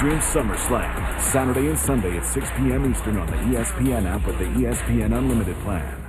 featuring SummerSlam, Saturday and Sunday at 6 p.m. Eastern on the ESPN app with the ESPN Unlimited plan.